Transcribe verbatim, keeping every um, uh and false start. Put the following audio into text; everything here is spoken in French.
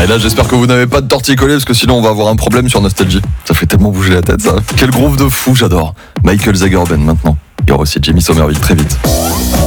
Et là, j'espère que vous n'avez pas de torticolis parce que sinon on va avoir un problème sur Nostalgie. Ça fait tellement bouger la tête, ça. Quel groove de fou, j'adore. Michael Zagerben maintenant. Il y aura aussi Jamie Somerville très vite.